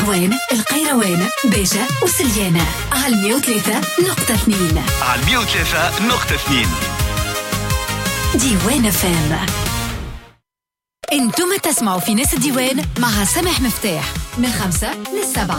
حلوان، القيروان، بيجة وسليانة على 103.2 على 103.2 ديوان فام. انتم تسمعوا في ناس الديوان مع سامح مفتاح من 5 ل7.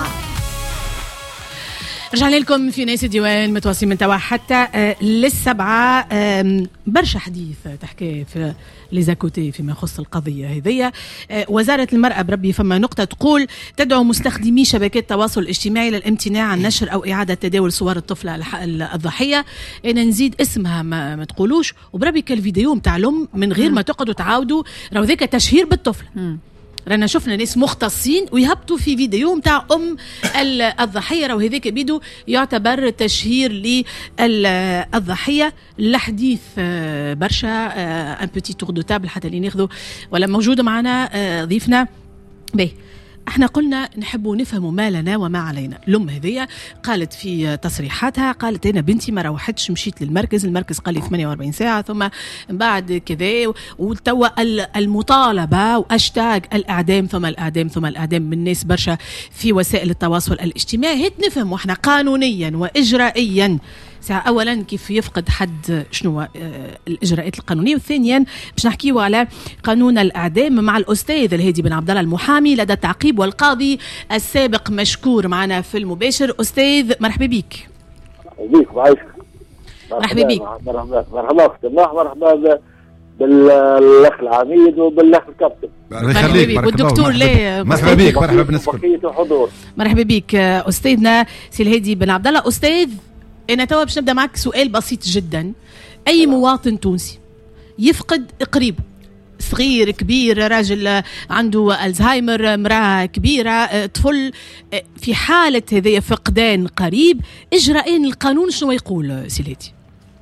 رجعنا لكم في ناس الديوان متواصلين من توا حتى لل7. برشا حديث تحكي في ليزاكوتي فيما يخص القضية هذية. وزارة المرأة بربي فما نقطة تقول تدعو مستخدمي شبكات التواصل الاجتماعي للامتناع عن نشر أو إعادة تداول صور الطفلة الضحية. أنا نزيد اسمها ما تقولوش، وبربي كالفيديو متاع الأم من غير ما تقعدوا تعاودوا راهو ذاك تشهير بالطفل. رانا شفنا ناس مختصين ويهبطوا في فيديو متاع الضحية، راهو هذاك بيدو يعتبر تشهير للضحية. الحديث برشا ان بوتي تور دو تابل حتى اللي ناخذوا ولا موجود معنا ضيفنا. باهي احنا قلنا نحبوا نفهموا ما لنا وما علينا. الأم هذية قالت في تصريحاتها، قالت أنا بنتي ما روحتش، مشيت المركز قال لي 48 ساعة ثم بعد كذا، وتوا المطالبة واشتاج الإعدام ثم الإعدام من الناس برشا في وسائل التواصل الاجتماعي. هيك نفهم واحنا قانونيا وإجرائيا أولا كيف يفقد حد شنو الإجراءات القانونية، وثانيا باش نحكيوا على قانون الإعدام مع الأستاذ الهادي بن عبد الله المحامي لدى التعقيب والقاضي السابق مشكور معنا في المباشر. أستاذ مرحبا بك. مرحبا بك. مرحبا بالاخ العميد وبالاخ الكابتن. مرحبا بك والدكتور. لا مرحبا بك. مرحبا بنسكت. مرحبا بك أستاذنا سي الهادي بن عبد الله. أستاذ أنا توا باش نبدأ معك سؤال بسيط جدا. أي مواطن تونسي يفقد قريب صغير كبير، راجل عنده ألزهايمر، امرأة كبيرة، طفل، في حالة هذه فقدان قريب، إجراءين القانون شنو يقول سيلاتي؟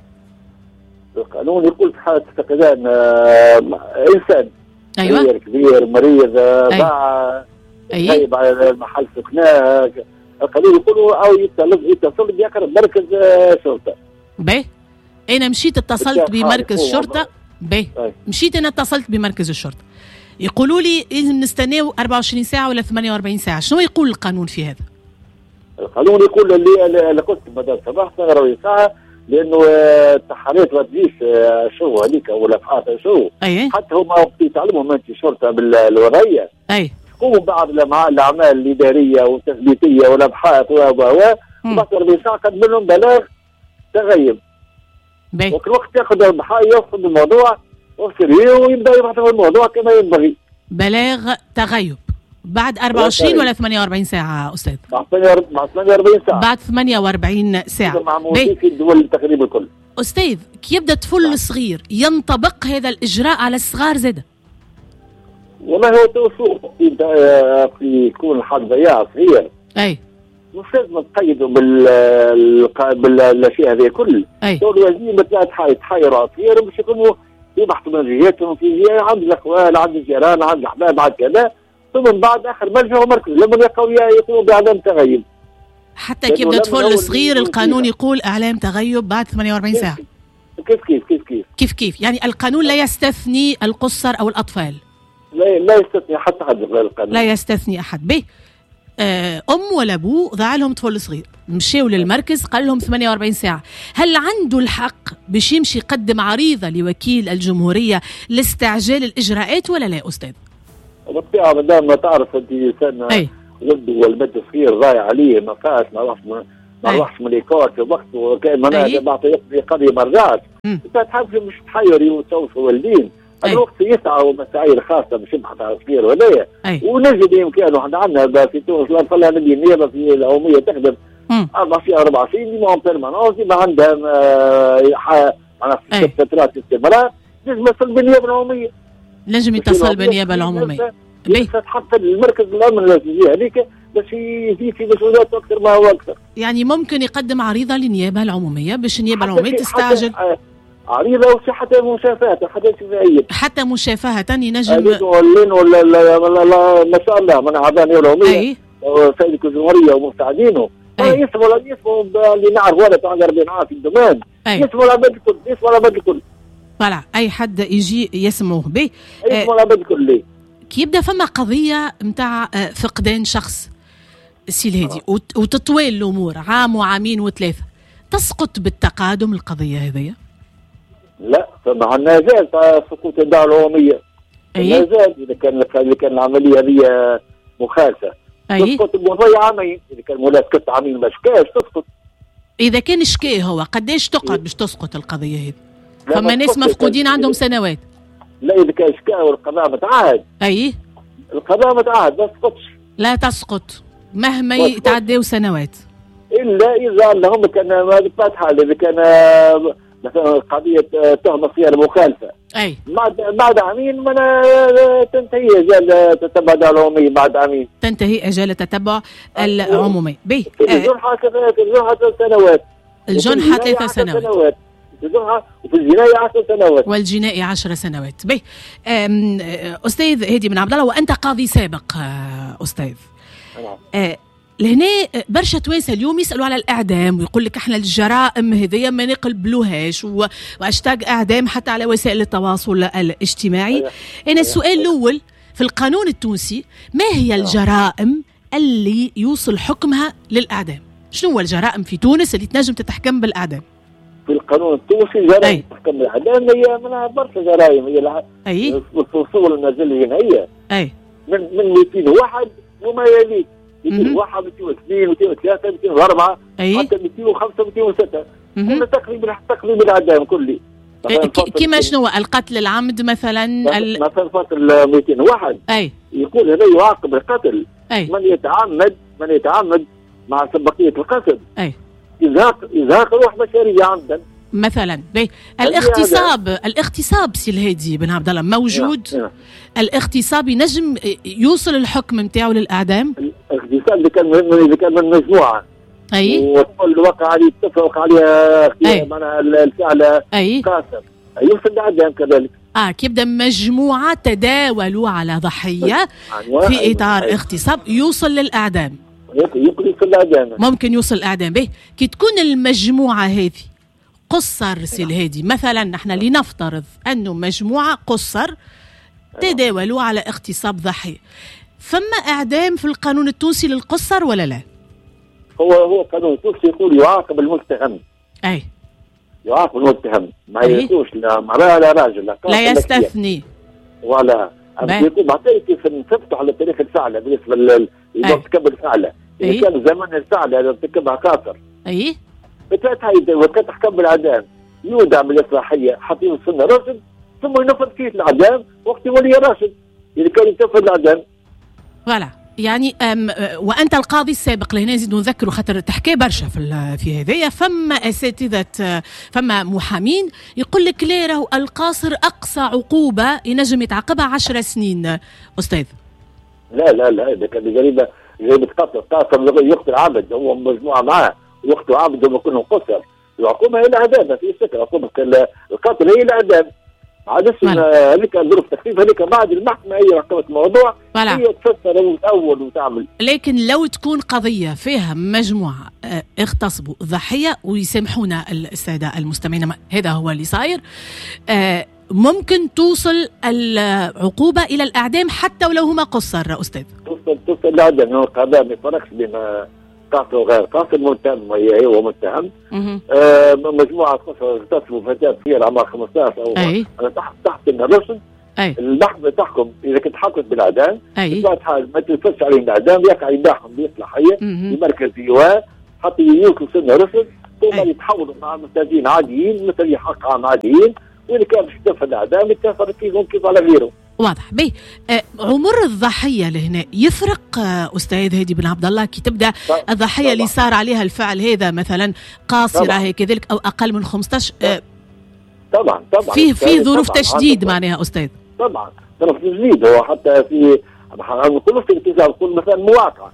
القانون يقول في حالة فقدان إنسان أيوة كبير مريض ضاع غايب على المحل سكناه، القانون يقولوا أو يتصل بأقرب مركز شرطة. باهي أنا مشيت اتصلت بمركز شرطة. باهي مشيت أنا اتصلت بمركز الشرطة، يقولوا لي لازم نستناو 24 ساعة ولا 48 ساعة. شنو يقول القانون في هذا؟ القانون يقول اللي قلت مدام صباح 48 ساعة، لأنه التحالات ما تجيش شو هذيك ولا فحاصة شو. حتى هما يتعلموا أنت شرطة بالوضعية. قوموا بعض الأعمال الإدارية والتثبيتية والأبحاث وبعد 48 ساعة قد منهم بلاغ تغيب. وكل وقت ياخذ الضحايا ياخذ الموضوع ويبدا يبحث في الموضوع كما ينبغي. بلاغ تغيب بعد 24 ولا 48 ساعة أستاذ؟ بعد 48 ساعة. بعد 48 ساعة. معمولين في الدول تقريبا الكل. أستاذ كي يبدا طفل صغير ينطبق هذا الإجراء على الصغار زاده؟ والله هو توسوق في يكون حد ضياع صغير. مش لازم تقيدوا بالاشياء هذه كل. الوزير مثلا تحيروا صغير باش يكونوا يبحثوا من جهتهم في جهه، عند الاخوان عند الجيران عند الاحباب عند كذا، ثم من بعد اخر ملجأ ومركز لما يقوموا باعلام تغيب. حتى كي يبدا طفل صغير القانون يقول اعلام تغيب بعد 48 ساعه. كيف يعني القانون لا يستثني القُصّر او الاطفال؟ لا يستثني حتى حد القانون. لا يستثني احد. به أم ولا أبو ضاع لهم طفل صغير، مشيوا للمركز قال لهم 48 ساعة، هل عنده الحق باش يمشي يقدم عريضة لوكيل الجمهورية لاستعجال الإجراءات ولا لا أستاذ؟ بالطبيعة مادام ما تعرف أنت إنسان ولده والمد صغير ضايع عليه ما فاش ما راحش من ليكور في وقته وكان مناجم بعطي قضية ما رجعش، أنت تحب مش تحيري وتوصل والدين. الوقت يسعى ومساعير خاصة باش يبحث على صغير وهذايا، ونجد يمكن احنا عندنا في تونس لا نبي نيابة في العمومية تخدم 24 ديما اون بيرمانونس، ديما عندها معناها فترات استمرار، لازم يتصل بالنيابة العمومية. لازم يتصل بالنيابة العمومية. حتى المركز الأمن الجزائري هذيك باش في مسؤوليات أكثر ما هو أكثر. يعني ممكن يقدم عريضة للنيابة العمومية باش النيابة العمومية تستعجل. عريضة وحتى مشافهة حتى مشافهة ينجم ولا ما شاء الله من أعضاء العمومية سيد الجمهورية ومساعدينه يسموا اللي نعرف ولا تاع 40 عام في الدومان، يسموا العباد الكل طلع أي حد يجي يسموه به يسموا العباد الكل. كي يبدأ فما قضية متاع فقدان شخص سي الهادي وتطويل الامور عام وعامين وثلاثه، تسقط بالتقادم القضيه هذه؟ لا، فما زال سقوط الدعوه العموميه. ما زال اذا كان العمليه هذه مخالفه تسقط بمضي عامين. اذا كان مولاة سكت عامين ما شكاش تسقط. اذا كان شكاه هو قداش تقعد باش تسقط القضيه هذه؟ فما ناس مفقودين عندهم سنوات. لا، اذا كان شكاه والقضاء متعهد القضاء متعهد ما تسقطش. لا تسقط مهما يتعداو سنوات، الا اذا اللهم كان ما حال. اذا كان مثلا قضيه تهمه صيانه مخالفه بعد عامين تنتهي اجال تتبع العمومي. بعد عامين تنتهي اجال التتبع العمومي. الجنحه كذلك، الجنحه 3 سنوات. الجنحه 3 سنوات وفي الجناية 10 سنوات والجنائي 10 سنوات. به أستاذ هادي بن عبد الله، وأنت قاضي سابق أستاذ. لهنا برشا توانسه اليوم يسالوا على الاعدام ويقول لك احنا الجرائم هذيا ما نقبلوهاش واشتاق اعدام حتى على وسائل التواصل الاجتماعي. انا السؤال الاول، في القانون التونسي ما هي الجرائم اللي يوصل حكمها للاعدام؟ شنو هو الجرائم في تونس اللي تنجم تتحكم بالاعدام؟ في القانون التونسي جرائم تحكم بالاعدام هي منها برشا جرائم. هي الفصول المنازل الجنائيه من 201 وما يليه. 201 202 203 204 حتى 205 206 كل تقريبا الاعدام كله. كيما شنو القتل العمد مثلا؟ مثلا فصل 201 يقول هذا يعاقب القتل من يتعمد مع سبقيه القتل إزهاق روح بشرية عمدا مثلا. الاغتصاب سي الهادي بن عبد الله موجود. الاغتصاب ينجم يوصل الحكم نتاعو للاعدام. الاغتصاب اذا كان من مجموعه والكل وقع عليه اتفق عليها معناها الفعل قاصر يوصل للاعدام كذلك. كيبدا مجموعه تداولوا على ضحيه في اطار اغتصاب يوصل للاعدام. ممكن يوصل الإعدام. به كي تكون المجموعة هذه قصر سي الهادي، مثلا نحن لنفترض أنه مجموعة قصر تداولوا على اغتصاب ضحية، فما إعدام في القانون التونسي للقصر ولا لا؟ هو القانون التونسي يقول يعاقب المتهم. يعاقب المتهم ما يقولش لا مرأة لا راجل لا يستثني ولا يقول بعطيك كيف نثبتوا على تاريخ الفعل بالنسبة للمرتكب الفعل. إذا كان زمن الفعل هذا ارتكبها قاصر وكانت تحكم بالإعدام يودع بالإصلاحية حتى يوصلنا راشد ثم ينفذ فيه الإعدام وقت يولي راشد إذا كان ينفذ الإعدام. فوالا يعني وأنت القاضي السابق لهنا نزيد نذكروا خاطر تحكي برشا في هذايا. فما أساتذة فما محامين يقول لك لا راهو القاصر أقصى عقوبة ينجم يتعاقبها 10 سنين أستاذ. لا إذا كان جريمة قتل قاصر يقتل عبد هو مجموعة معاه ويقتل عبد وما كلهم قصر العقوبة هي الإعدام. ما فيش شك عقوبة القتل هي الإعدام. عادش هذيك ظروف تخفيف هذيك بعد المحكمة هي حكمت الموضوع هي تفسر وتأول وتعمل. لكن لو تكون قضية فيها مجموعة اغتصبوا ضحية ويسامحونا السادة المستمعين هذا هو اللي صاير ممكن توصل العقوبة إلى الإعدام حتى ولو هما قصر أستاذ. توصل الإعدام. هو القضاء ما يفرقش بين قاصر وغير قاصر. متهم هو متهم. مجموعة قصر اغتصبوا فتاة صغيرة عمرها 15 أو تحت سن الرشد. المحكمة تحكم إذا كنت حكمت بالإعدام بطبيعة الحال ما تنفذش عليهم الإعدام يقع يداهم بإصلاحية بمركز ديوان حتى يوصلوا سن الرشد ثم يتحولوا مع مستهدفين عاديين مثل حق عام عاديين. وإذا كان باش يتنفذ الإعدام يتنفذ فيهم كيف على غيره. واضح. بي عمر الضحية لهنا يفرق أستاذ هادي بن عبد الله كي تبدأ الضحية اللي صار عليها الفعل هذا مثلا قاصرة هي كذلك أو أقل من 15 طبعا في ظروف تشديد معناها أستاذ. طبعا ظروف تشديد. هو حتى في نقول في الكتاب نقول مثلا مواقع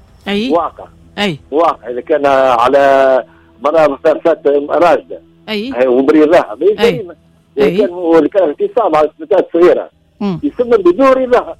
مواقع إذا كان على مرأة مثلا فات راجدة ومريض لها جريمة. إذا كان اغتصاب على فتاة صغيرة يسمى بدور لها.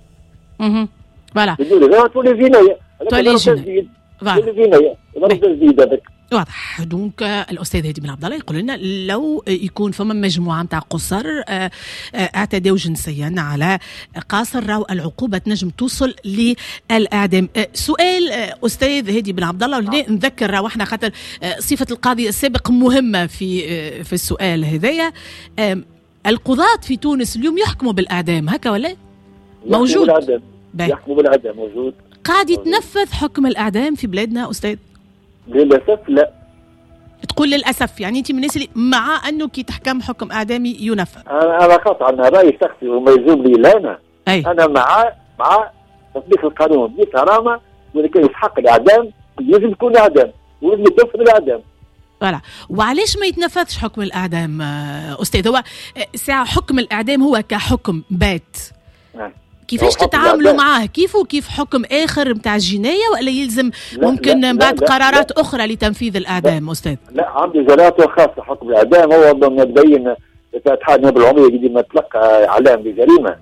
فوالا بدور لها تولي جناية. تولي جناية. تولي جناية. تجديد هذاك. واضح. دونك الاستاذ هادي بن عبد الله يقول لنا لو يكون فما مجموعه نتاع قصر اعتدوا جنسيا على قاصر راهو العقوبه تنجم توصل للاعدام. سؤال استاذ هادي بن عبد الله، نذكر راهو احنا خاطر صفه القاضي السابق مهمه في السؤال هذايا. القضاة في تونس اليوم يحكموا بالاعدام هكا ولا موجود؟ يحكموا بالاعدام موجود. قاعد يتنفذ حكم الاعدام في بلادنا استاذ؟ للاسف لا. تقول للاسف، يعني انت من الناس اللي مع انه كي تحكم حكم اعدامي ينفذ؟ انا قاطع، انا رايي شخصي وما يلزم لي لا انا مع تطبيق القانون بكرامه، واذا كان يستحق الاعدام يجب يكون اعدام ولازم يتنفذ الاعدام. فوالا. وعلاش ما يتنفذش حكم الاعدام استاذ؟ هو ساعه حكم الاعدام هو كحكم بات كيفاش تتعاملوا معاه؟ كيف حكم آخر متاع الجناية ولا يلزم ممكن بعد قرارات أخرى لتنفيذ الإعدام أستاذ؟ لا، عندي إجراءات خاصة حكم الإعدام. هو مبين اتحاد النيابة العمومية قد ما تلقى إعلام بجريمة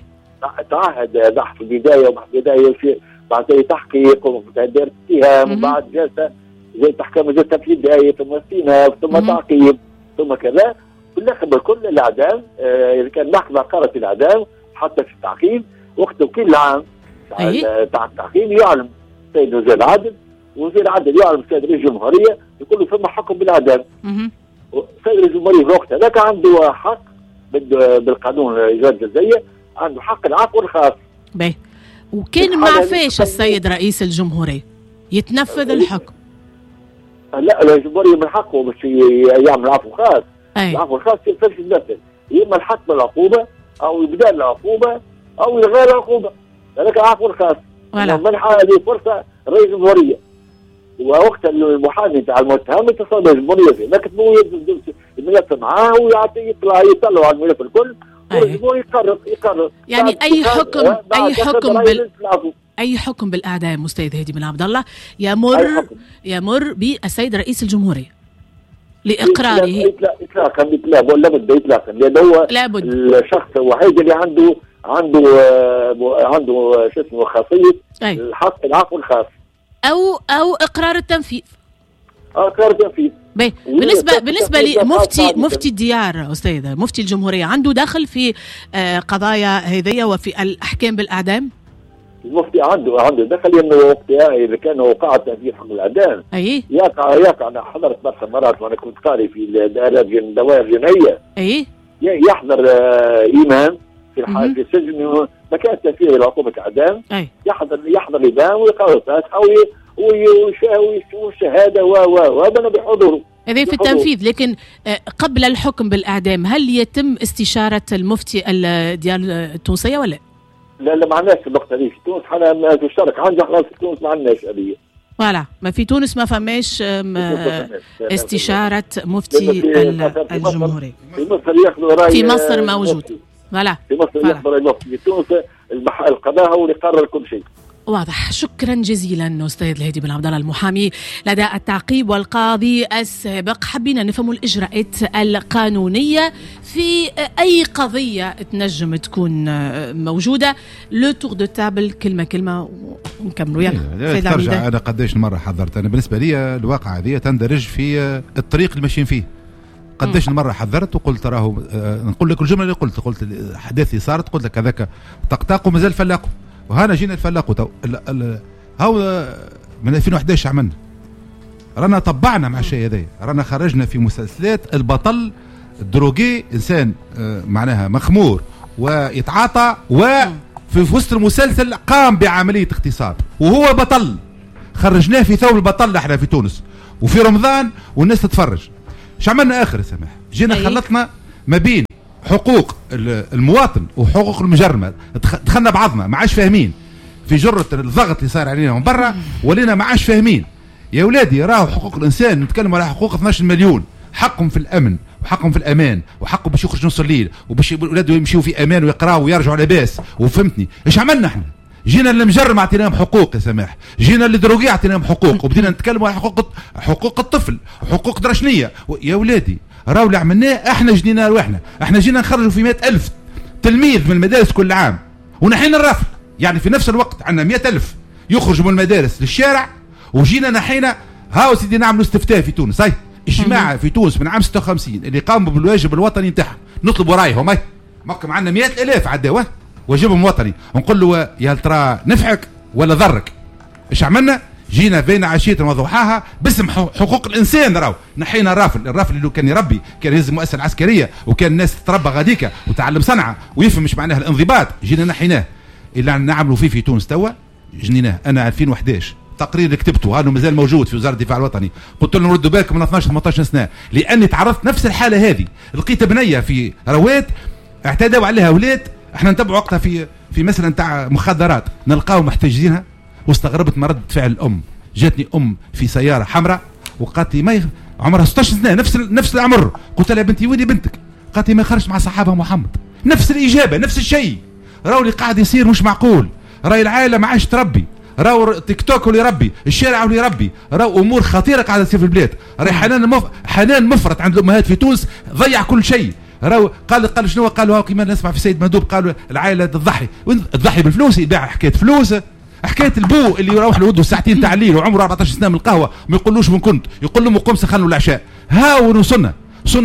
تعهد بحث البداية وبحث البداية بعد تحقيق ومتدار اتهام وبعد جلسة زي تحكيم جلسة تنفيذ بداية ثم استئناف ثم تعقيب ثم كذا. في الآخر بالكل الإعدام إذا كان المحكمة قررت الإعدام حتى في التعقيب وقت وكيل العام تاع التعقيب يعلم السيد وزير العدل، وزير العدل يعلم السيد رئيس الجمهورية يقول له ثم حكم بالإعدام. السيد رئيس الجمهورية في الوقت هذاك عنده حق بالقانون الإجراءات الجزائية، عنده حق العفو الخاص. وكان ما عفاش السيد رئيس الجمهورية يتنفذ الحكم؟ لا، الجمهورية من حقه باش يعمل عفو خاص. العفو الخاص ينفذش يتنفذ، إما الحق بالعقوبة أو يبدأ العقوبة أو يغير العقوبة، هذاك عفو الخاص. منح هذه فرصة رئيس الجمهورية، ووقت المحامي تاع المتهم يتصل بالجمهورية فيه، لكن هو الملف معاه ويطلع على الملف الكل والجمهورية يقرر. يعني أي حكم بالإعدام أستاذ هادي بن عبد الله يمر بالسيد رئيس الجمهورية لإقراره إطلاقا لابد إطلاقا، لأن هو الشخص الوحيد اللي عنده شو اسمه خاصية الحق العفو الخاص أو إقرار التنفيذ. إقرار التنفيذ. بالنسبة لمفتي الديار أستاذ، مفتي الجمهورية عنده دخل في قضايا هذية وفي الأحكام بالإعدام؟ المفتي عنده دخل، لأنه وقتها إذا كان وقع تنفيذ حكم الإعدام يقع. أنا حضرت برشا مرات وأنا كنت قاري في الدوائر الجنائية يحضر إمام في السجن مكان تنفيذ العقوبة الإعدام، يحضر الإمام ويقرر أو والشهادة وهذا بحضوره. هذا في التنفيذ، لكن قبل الحكم بالإعدام هل يتم استشارة المفتي الديار التونسية ولا؟ لا ما عندناش النقطة دي في تونس. حنا ما تشترك عندنا خلاص في تونس ما عندناش هذه. فوالا، ما في تونس ما فماش استشارة مفتي الجمهورية. في مصر ياخذوا رأي، في مصر موجود. فوالا في مصر ياخذوا رأي المفتي. في تونس القضاء هو اللي يقرر كل شيء. واضح. شكرا جزيلا أستاذ هادي بن عبد الله المحامي لدى التعقيب والقاضي السابق. حبينا نفهم الإجراءات القانونية في أي قضية تنجم تكون موجودة. لو تور دو تابل كلمة ونكملوا. يلا ترجع. أنا قديش مرة حذرت، أنا بالنسبة لي الواقع هذه تندرج في الطريق اللي ماشيين فيه. قديش المرة حذرت وقلت راهو نقول لك الجملة اللي قلت الأحداث صارت، قلت لك هذاك طقطاق ومازال فلاقه، وهنا جينا نفلقوا تو هاو من 2011 عملنا، رانا طبعنا مع الشيء هذا، رانا خرجنا في مسلسلات البطل الدروغي انسان معناها مخمور ويتعاطى، وفي وسط المسلسل قام بعملية اغتصاب وهو بطل، خرجناه في ثوب البطل احنا في تونس وفي رمضان والناس تتفرج. ايش عملنا اخر سماح؟ جينا خلطنا ما بين حقوق المواطن وحقوق المجرم، دخلنا بعضنا ما عادش فاهمين في جرة الضغط اللي صار علينا من برا، ولينا ما عادش فاهمين. يا ولادي راهو حقوق الانسان نتكلم على حقوق 12 مليون، حقهم في الامن وحقهم في الامان وحقهم باش يخرجوا نص الليل وباش ولادهم يمشيوا في امان ويقراوا ويرجعوا لاباس. وفهمتني ايش عملنا احنا؟ جينا للمجرم اعطيناهم حقوق يا سماح، جينا للدروغي اعطيناهم حقوق، وبدينا نتكلموا على حقوق الطفل وحقوق درشنيه. يا ولادي راهو اللي عملناه احنا جنينا رواحنا، احنا جينا نخرجوا في 100,000 تلميذ من المدارس كل عام ونحينا الرفض، يعني في نفس الوقت عندنا 100,000 يخرجوا من المدارس للشارع، وجينا نحينا هاو سيدي نعملوا استفتاء في تونس، هاي اجتماع في تونس من عام 56 اللي قاموا بالواجب الوطني نتاعهم، نطلبوا رايهم. هاي ماكم عندنا 100,000 عداوه واجبهم وطني، نقول له يا هل ترى نفعك ولا ضرك؟ ايش عملنا؟ جينا بين عشيه وضحاها باسم حقوق الانسان، راهو نحينا الرافل اللي كان يربي، كان يهز المؤسسه العسكريه وكان الناس تتربى غاديكا وتعلم صنعه ويفهم مش معناها الانضباط، جينا نحيناه. اللي نعملوا فيه في تونس توا جنيناه. انا 2011 تقرير اللي كتبته هذا مازال موجود في وزاره الدفاع الوطني، قلت لهم ردوا بالكم من 12 18 سنه، لاني تعرضت نفس الحاله هذه. لقيت بنيه في رواد اعتدوا عليها اولاد، احنا نتبعوا وقتها في مثلا نتاع مخدرات، نلقاو محتجزينها. واستغربت من ردة فعل الام. جاتني ام في سياره حمراء وقالت لي ما عمرها 16 سنه نفس العمر، قلت لها بنتي وين بنتك؟ قالت لي ما خرجت مع صحابها محمد. نفس الاجابه نفس الشيء. راهو اللي قاعد يصير مش معقول، راهي العائله ما عادش تربي، راهو تيك توك اللي يربي، الشارع اللي يربي، راهو امور خطيره قاعده تصير في البلاد. راهي حنان مفرط عند الامهات في تونس ضيع كل شيء. راهو قال شنو قالوا كيما نسمع في سيد مندوب، قالوا العائله تضحي بالفلوس، يبيع حكايه فلوس، حكايه البو اللي يروح لوده ساعتين تاع الليل وعمره 14 سنه من القهوه ما يقولوش من كنت، يقول لهم قوم سخنوا العشاء. هاو وصلنا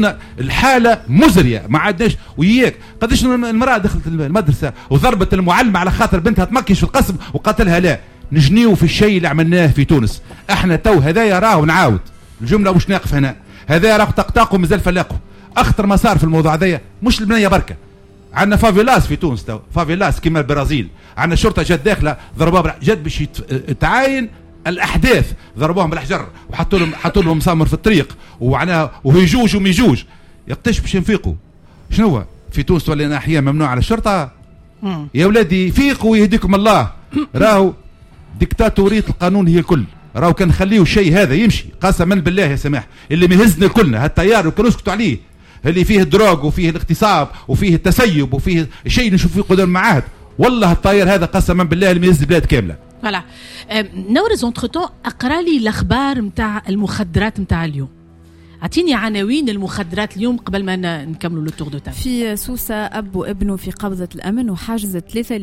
الحاله مزريه ما عادناش. وياك قداش المراه دخلت المدرسه وضربت المعلمه على خاطر بنتها تمكش في القسم وقتلها. لا نجنيو في الشيء اللي عملناه في تونس احنا تو. هذايا راهو نعاود الجمله مش ناقف هنا، هذايا راهو طقطاقوا مازال فلاقوا. اخطر ما صار في الموضوع هذايا مش البنيه بركه، عندنا فافيلاس في تونس تو، فافيلاس كيما البرازيل، عندنا شرطه جات داخله ضربوها جات باش تعاين الاحداث، ضربوهم بالحجر وحطوا لهم مسامر في الطريق وهيجوج وميجوج. يقتش باش ينفيقوا. شنو في تونس تولينا احياء ممنوع على الشرطه؟ يا ولادي فيقوا ويهديكم الله. راهو ديكتاتوريه القانون هي الكل. راهو كان نخليو الشيء هذا يمشي قسما بالله يا سماح، اللي مهزنا كلنا هالتيار وكانوا يسكتوا عليه، اللي فيه الدروغ وفيه الاغتصاب وفيه التسيب وفيه شيء نشوف فيه قدام المعاهد. والله الطاير هذا قسما بالله اللي يهز البلاد كامله. فوالا نورز اونتر اقرا لي الاخبار نتاع المخدرات نتاع اليوم. اعطيني عناوين المخدرات اليوم قبل ما نكملوا لو تور دو تاب. في سوسة اب وابنه في قبضه الامن وحاجز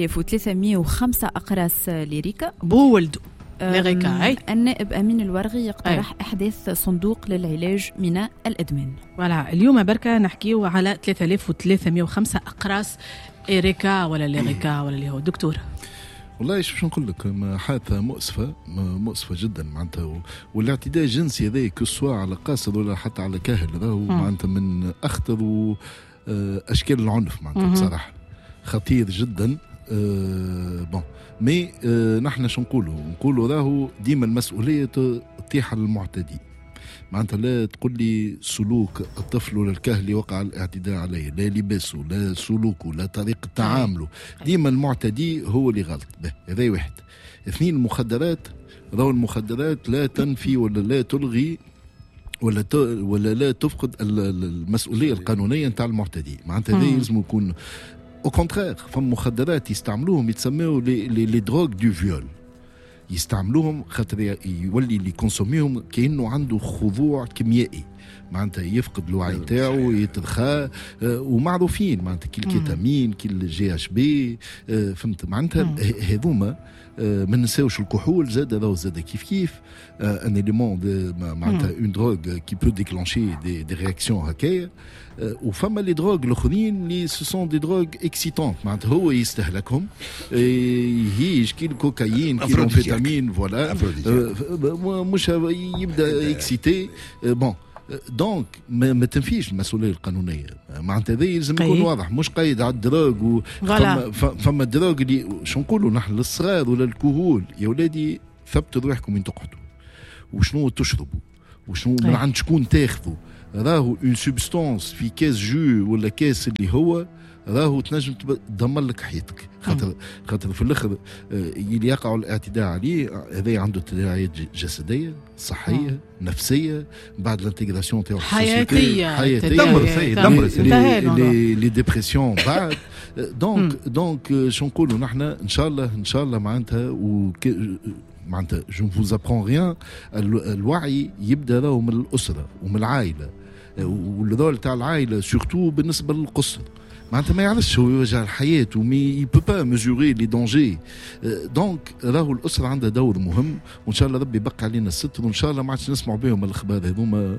3305 اقراص ليريكا بولدو ليريكا. اي النائب امين الورغي يقترح احداث صندوق للعلاج من الادمان. فوالا اليوم بركه نحكيو على 3305 اقراص إيريكا ولا ليريكا ولا اللي هو دكتور. والله باش نقول لك حادثه مؤسفه جدا معناتها. والاعتداء الجنسي هذا كسوا على قاصد ولا حتى على كاهل راهو معناتها من اخطر اشكال العنف معناتها بصراحه خطير جدا. بون مي نحن شو نقولوا راهو ديما المسؤوليه تطيح على المعتدي معناتها. لا تقول لي سلوك الطفل ولا الكاهل وقع الاعتداء عليه، لا لباسه لا سلوكه لا طريقه تعامله، ديما المعتدي هو اللي غلط. هذا واحد. اثنين المخدرات، راهو المخدرات لا تنفي ولا لا تلغي ولا لا تفقد المسؤوليه القانونيه نتاع المعتدي معناتها. هذا لازم يكون او كونترير. فما مخدرات يستعملوهم يتسموا لي دروغ دو فيول، يستعملوهم خاطر يولي اللي كونسوميهم كأنه عنده خضوع كيميائي معناتها، يفقد الوعي تاعو يترخى. ومعروفين معناتها كي الكيتامين كي الجي اش بي فهمت معناتها. هذوما ما ننساوش الكحول زاد كيف ان اليمون معناتها اون دروغ كي بو ديكلانشي دي رياكسيون هكايا. وفما لي دروغ الاخرين اللي سو سون دي دروغ اكسيتونت معناتها هو يستهلكهم يهيج كي الكوكايين كي الانفيتامين فوالا مش يبدا اكسيتي. بون دونك ما تنفيش المسؤوليه القانونيه معناتها. هذا لازم يكون واضح، مش قايد على الدراغ. فما الدراغ اللي شو نقولوا نحن للصغار ولا الكهول، يا ولادي ثبتوا روحكم وين تقعدوا وشنو تشربوا وشنو من عند شكون تاخذوا. راهو اون سبستانس في كاس جو ولا كاس اللي هو راهو تنجم تدمر لك حياتك. خاطر في الاخر اللي يقع الاعتداء عليه هذا عنده تداعيات جسديه صحيه نفسيه بعد الانتجراسيون تاعو حياتيه دمر لي ديبرسيون بعد. دونك شو نقولوا نحن ان شاء الله معناتها معناتها جو فوز ابرون ريان. الوعي يبدا راهو من الاسره ومن العائله، والرول تاع العائله سورتو بالنسبه للقصر معناتها ما يعرفش هو يواجه الحياة ومي يبو با ميزوري لي دونجي. دونك راهو الأسرة عندها دور مهم، وإن شاء الله ربي يبقى علينا الستر، وإن شاء الله ما عادش نسمعوا بهم الأخبار هذوما.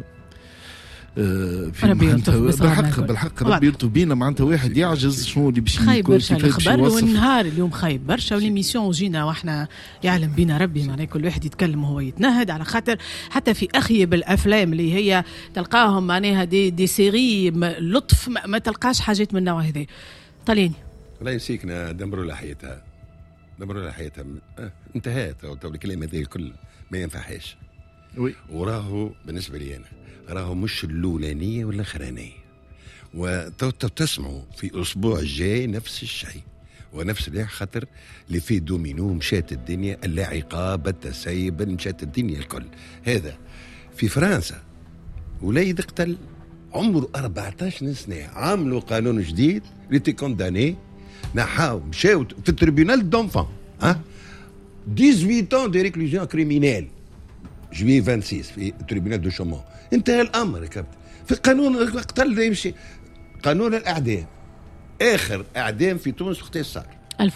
بالحق ربي يلطف بينا. معناتها واحد يعجز شنو اللي باش خايب برشا الخبر، والنهار اليوم خايب برشا، والإميسيون جينا واحنا يعلم بينا ربي معناه كل واحد يتكلم وهو يتنهد، على خاطر حتى في أخيب الأفلام اللي هي تلقاهم معناها دي سيري لطف ما تلقاش حاجات من النوع هذا. طاليني الله يمسيكنا دمروا لها حياتها، دمروا لها حياتها، انتهت تو الكلام هذا الكل ما ينفعهاش. وراهو بالنسبة لي أنا راهو مش الأولانية ولا الأخرانية، وتسمعوا في الأسبوع الجاي نفس الشيء ونفس اللي خاطر اللي فيه دومينو مشات الدنيا، اللاعقة بالتسيب مشات الدنيا الكل. هذا في فرنسا وليد قتل عمره 14 سنة، عملوا قانون جديد اللي تكونداني نحاو مشاو في التريبيونال دونفان 18 ans de réclusion criminelle juillet 26 في التريبيونال دو شومون. انتهى الامر يا كابتن. في قانون القتل يمشي قانون الاعدام، اخر اعدام في تونس وقت صار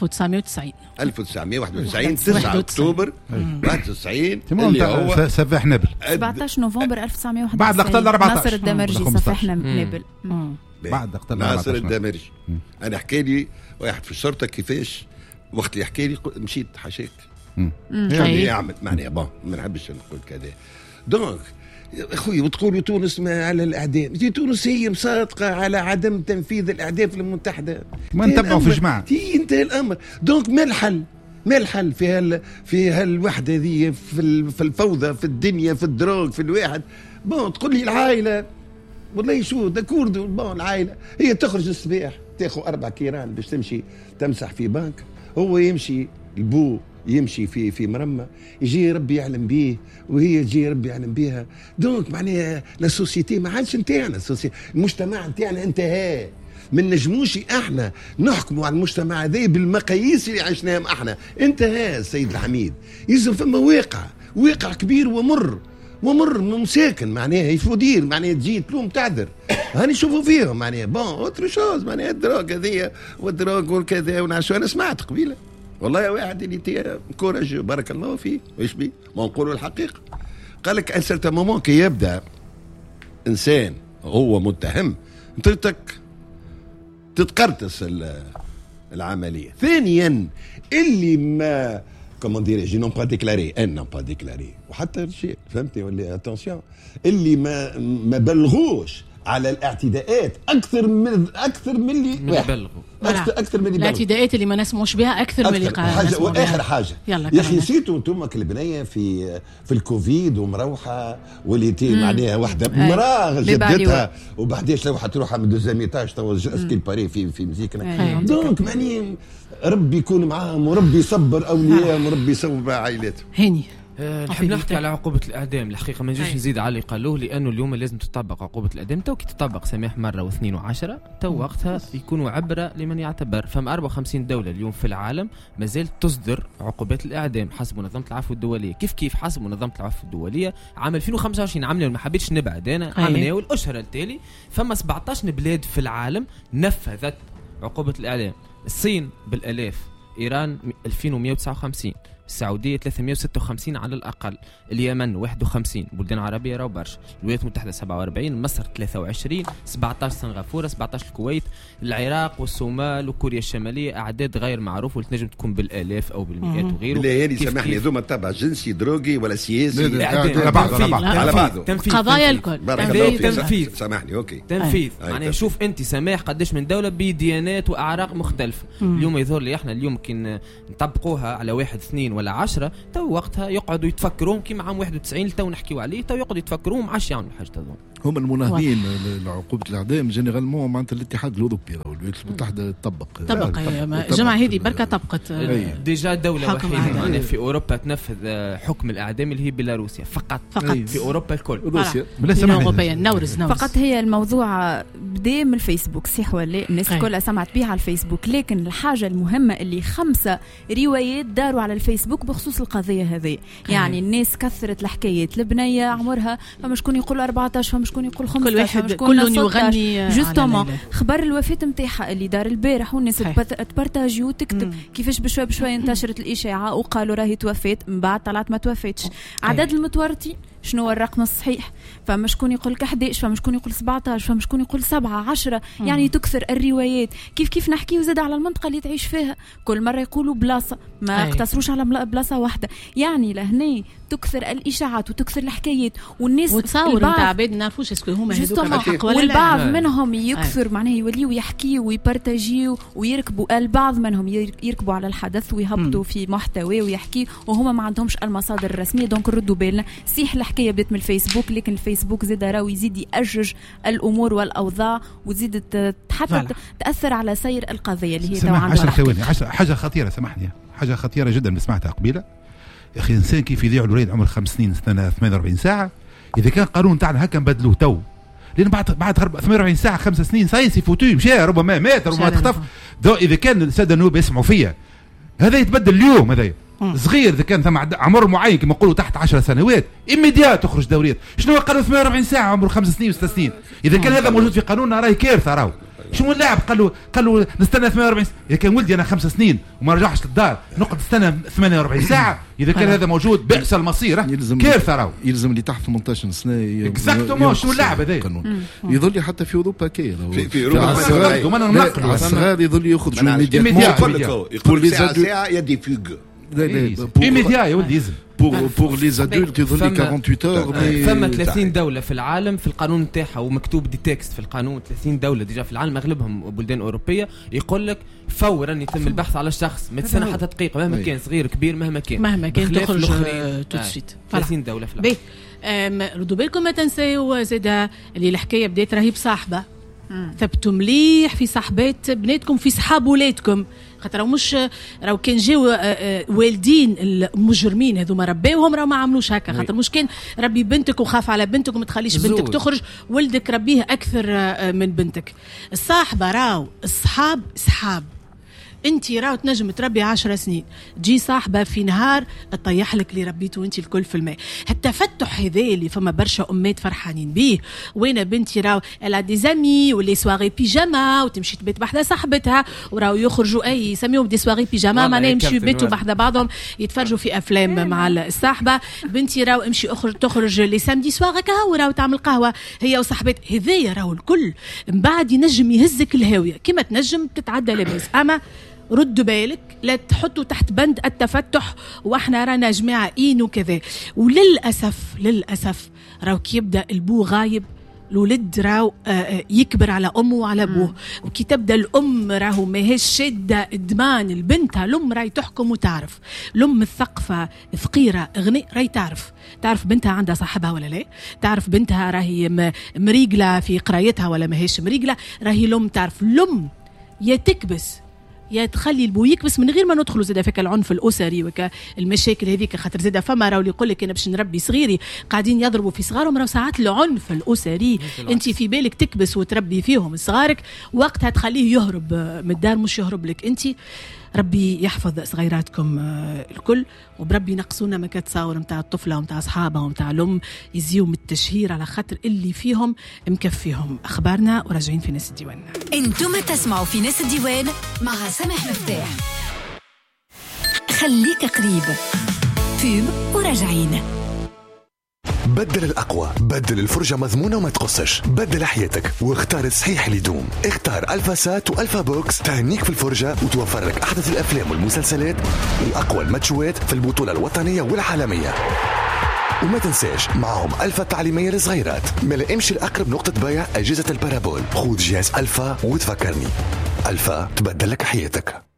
1991 9 اكتوبر 91 اللي هو سفاح نابل 17 نوفمبر 1991 بعد قتل 14 ناصر الدمرجي سفاح نابل بعد قتل ناصر الدمرجي. انا حكى لي واحد في الشرطه كيفاش وقت اللي حكى لي مشيت حشاك يعني يعمل معناها ما نحبش نقول كذا. دونك اخوي وتقولوا تونس ما على الاعدام، تونس هي مصادقه على عدم تنفيذ الاعدام في الامم المتحده، ما نتبعوا في جماعه انتهى الامر. دونك ما الحل في هالوحده هذه في الفوضى في الدنيا في الدروغ في الواحد. بون تقول لي العائله والله شو داكورد، بون العائله هي تخرج الصباح تاخذ 4 كيران باش تمشي تمسح في بنك، هو يمشي البو يمشي في مرمى، يجي ربي يعلم بيه وهي تجي ربي يعلم بيها. دونك معناها لا سوسيتي ما عادش نتاعنا، المجتمع نتاعنا انتهى. من نجموش احنا نحكموا على المجتمع هذا بالمقاييس اللي عشناهم احنا، انتهى السيد الحميد. يلزم فما واقع كبير ومر مساكن معناها يفودير معناها تجي تلوم تعذر هاني شوفوا فيهم معناها بون اوتر شوز معناها الدراغ هذيا والدراغ والكذا ونعشوا. انا سمعت قبيله والله يا واحد اللي تي كورج بارك الله فيه وايش بيه ما نقولوا الحقيقه. قال لك ان سيرتان مومون كي يبدا انسان هو متهم انت تتقرطس العمليه. ثانيا اللي ما كومون ديري جي نون با ديكلاري وحتى الشيء فهمتني ولا اتونسيون اللي ما بلغوش على الاعتداءات اكثر من اللي بلغوا اكثر من اللي الاعتداءات اللي ما نسمعوش بها اكثر من اللي حاجه. واخر حاجه يا اخي نسيتوا انتم كالبنيه في الكوفيد ومروحه واللي معناها واحده مراه جدتها وبعديش روحت تروحها من دوزاميتاج تو اسكي باري في مزيكنا. دونك معني ربي يكون معاهم وربي يصبر اولياءهم وربي يصبر عائلاتهم. هاني نحب نحكي على عقوبة الإعدام. الحقيقة ما نجيش نزيد على اللي قالوه، لأنه اليوم لازم تطبق عقوبة الإعدام. تو كي تطبق سماح مرة واثنين وعشرة تو وقتها يكونوا عبرة لمن يعتبر. فما 54 دولة اليوم في العالم ما زالت تصدر عقوبات الإعدام حسب منظمة العفو الدولية. كيف حسب منظمة العفو الدولية عام 2025 عملنا، ما حبيتش نبعد أنا عملنا والأشهر التالي فما 17 بلاد في العالم نفذت عقوبة الإعدام. الصين بالآلاف، إيران 2159، السعودية 356 على الأقل، اليمن 51، بلدان عربية راهو برشا، الولايات المتحدة 47، مصر 23، 17 سنغافورة، 17 الكويت، العراق والصومال وكوريا الشمالية. أعداد غير معروفة وتنجم تكون بالآلاف أو بالمئات وغيره. بالله هاني سامحني ذوما تبع جنسي دروغي ولا سياسي على بعضه قضايا الكل تنفيذ. سامحني اوكي تنفيذ. يعني شوف أنت سماح قداش من دولة بديانات وأعراق مختلفة. اليوم يظهر لي احنا اليوم كي نطبقوها على 1 2 ولا 10 تو وقتها يقعدوا يتفكرون كيما عام 91 تو نحكيو عليه، تو يقعدوا يتفكرون ما عادش يعملوا حاجه تظن. هم المناهضين لعقوبة الإعدام جينيرالمون معناتها الاتحاد الأوروبي أو الولايات المتحدة طبق الجماعة هذه بركة طبقت ديجا دولة وحيدة يعني في أوروبا تنفذ حكم الإعدام اللي هي بيلاروسيا فقط في أوروبا الكل. روسيا نورز فقط. هي الموضوع بدأ من الفيسبوك صح ولا الناس كلها سمعت بها على الفيسبوك، لكن الحاجة المهمة اللي 5 روايات داروا على الفيسبوك الفيسبوك بخصوص القضيه هذه. يعني الناس كثرت الحكايات، البنيه عمرها فما شكون يقول 14، فما شكون يقول 15، كل واحد كل يغني جوستومون. خبر الوفاه نتاعها اللي دار البارح والناس تبارطاجي وتكتب كيفاش بشوي بشوي انتشرت الاشاعه وقالوا راهي توفات، من بعد طلعت ما توفتش. عدد المتورطين شنو هو الرقم الصحيح؟ فما شكون يقول 11، فما شكون يقول 17، فما شكون يقول 7 10. يعني تكثر الروايات. كيف نحكي وزاد على المنطقه اللي تعيش فيها، كل مره يقولوا بلاصه، ما اقتصروش على بلاصه واحده. يعني لهنا تكثر الاشاعات وتكثر الحكايات، والناس وتصور نتاع عباد نعرفوش اسكو هما هذوك الحق ولا لا. والبعض منهم يكثر معناه يوليوا يحكيوا ويبارتاجيوا ويركبوا، البعض منهم يركبوا على الحدث ويهبطوا في محتوى ويحكي وهما ما عندهمش المصادر الرسميه. دونك ردوا بالنا، صحيح الحكايه بدات من الفيسبوك، لكن الفيسبوك زاد راهو يزيد يأجج الامور والاوضاع وتزيد حتى تاثر على سير القضيه اللي هي توعا. 10 ثواني حاجه خطيره، سامحني، حاجه خطيره جدا سمعتها قبيله. يا اخي انسان كيف يذيع الوليد عمر 5 سنين 48 ساعه، اذا كان قانون تاعنا هكا نبدلوه تو، لان بعد 48 ساعه 5 سنين ساينسي فوتو مشى، ربما مات ربما تخطف. اذا كان الساده النواب يسمعوا فيا هذا يتبدل اليوم. هذا صغير اذا كان ثم عمر معين كما نقولوا تحت 10 سنوات إميديات تخرج دوريات. شنو قالوا 48 ساعه عمره 5 سنين و6 سنين؟ اذا كان هذا موجود في قانوننا راهي كارثه. راهو شنو اللاعب قال له نستنى 48 ساعه؟ اذا كان ولدي انا 5 سنين وما رجعش للدار نقعد نستنى 48 ساعه؟ اذا كان هذا موجود بئس المصير، كارثه. راهو يلزم اللي تحت 18 سنه اكزاكتومون. شنو اللاعب هذا؟ يظل حتى في اوروبا كي في اوروبا الصغار يظل ياخذ شويه يقول لي ساعه يدي فوق إيميديا يا ولدي يزم pour les adultes يظل 48 heures. ثم 30 دولة في العالم في القانون نتاعها ومكتوب دي تكست في القانون. 30 دولة ديجا في العالم أغلبهم بلدان أوروبية يقول لك فورا يتم البحث على الشخص، ما تستنى حتى دقيقة مهما كان صغير كبير مهما كان تخرج توتشيت. 30 دولة في العالم. ردوا بالكم ما تنسوا زادا اللي الحكاية بديت راهي بصاحبة. ثبتوا مليح في صاحبات بناتكم، في صحاب ولادكم، خاطر مش راهو كان جاو والدين المجرمين هذوما ربيوهم راهو ما عملوش هكا. خاطر مش كان ربي بنتك وخاف على بنتك وما تخليش بنتك تخرج، ولدك ربيه اكثر من بنتك. الصاحبه راهو الصحاب صحاب. انت راهو تنجم تربي 10 سنين، تجي صاحبه في نهار تطيح لك اللي ربيته انت الكل في الماء. التفتح هذا اللي فما برشا امات فرحانين بيه، وين بنتي راهو الا دي زامي واللي سواغي بيجاما وتمشي تبيت بحدا صاحبتها، وراهو يخرجوا اي يسميوهم دي سواغي بيجاما، معناها يمشيوا يبيتوا بحدا بعضهم يتفرجوا في افلام مع الصاحبه. بنتي راهو امشي تخرج لي سامدي سواغ كهو راهو تعمل قهوه هي وصاحبتها. هذايا راهو الكل من بعد ينجم يهزك الهاويه كما تنجم تتعدى لاباس. اما ردوا بالك لا تحطوا تحت بند التفتح واحنا رانا جماعه اين وكذا. وللاسف راهو كي يبدا البو غايب الولد راهو يكبر على امه وعلى ابوه، وكي تبدا الام راهو ماهيش شاده ادمان البنتها. الام راهي تحكم وتعرف، الام الثقفه ثقيره اغني راهي تعرف بنتها عندها صاحبها ولا لا، تعرف بنتها راهي مريقله في قرايتها ولا ماهيش مريقله. راهي الام تعرف. الام يا تكبس يا تخلي البو يكبس من غير ما ندخلوا زاده فيك العنف الاسري والمشاكل هذيك. خاطر زاده فما راهو اللي يقول لك انا باش نربي صغيري قاعدين يضربوا في صغارهم، راهو ساعات العنف الاسري انت في بالك تكبس وتربي فيهم صغارك، وقتها تخليه يهرب من الدار مش يهرب لك انت. ربي يحفظ صغيراتكم الكل، وبربي نقصونا ما كتصاور نتاع الطفله ونتاع اصحابها ونتاع الام يزيو من التشهير على خاطر اللي فيهم مكفيهم. اخبارنا وراجعين في ناس الديوان. انتم تسمعوا في ناس الديوان مع سامح مفتاح. خليك قريب فيب وراجعين. بدل الأقوى، بدل الفرجة مضمونة وما تقصش، بدل حياتك واختار الصحيح اللي يدوم. اختار ألفا سات وألفا بوكس تهنيك في الفرجة وتوفر لك أحدث الأفلام والمسلسلات وأقوى الماتشوات في البطولة الوطنية والعالمية. وما تنساش معهم ألفا تعليمية للصغيرات. ملا امشي لأقرب نقطة بيع أجهزة البارابول، خذ جهاز ألفا وتفكرني. ألفا تبدل لك حياتك.